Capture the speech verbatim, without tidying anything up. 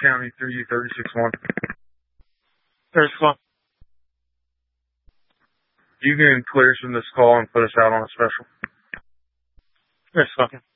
County three U thirty-six one. thirty-six one. You can clear us from this call and put us out on a special. thirty-six one.